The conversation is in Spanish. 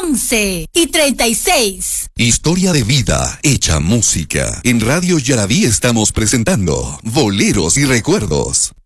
11:36. Historia de vida hecha música. En Radio Yaraví estamos presentando Boleros y Recuerdos.